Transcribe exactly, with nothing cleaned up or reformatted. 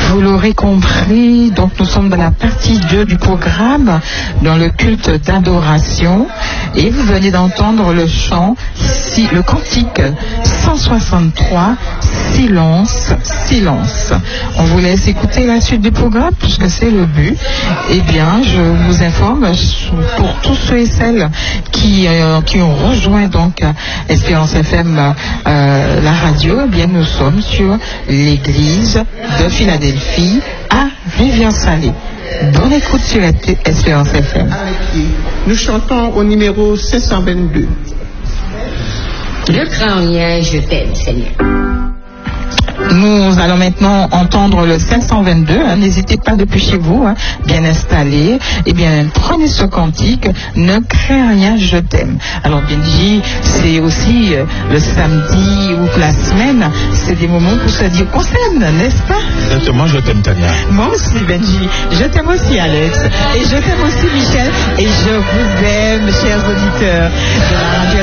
Vous l'aurez compris, donc nous sommes dans la partie deux du programme, dans le culte d'adoration, et vous venez d'entendre le chant, si, le cantique cent soixante-trois, silence, silence. On vous laisse écouter la suite du programme, puisque c'est le but. Eh bien, je vous informe, pour tous ceux et celles qui, euh, qui ont rejoint donc Espérance F M, euh, la radio, eh bien, nous sommes sur l'église de Philadelphie à Rivière-Salée. Bonne écoute sur Espérance F M. Nous chantons au numéro cinq cent vingt-deux. Ne crains rien, je t'aime, Seigneur. Nous allons maintenant entendre le cinq cent vingt-deux. Hein, n'hésitez pas depuis chez vous, hein, bien installé. Eh bien, prenez ce cantique. Ne crains rien, je t'aime. Alors, Benji, c'est aussi euh, le samedi ou la semaine. C'est des moments pour se dire qu'on s'aime, n'est-ce pas? Exactement, je t'aime, Tania. Moi aussi, Benji. Je t'aime aussi, Alex. Et je t'aime aussi, Michel. Et je vous aime, chers auditeurs de la radio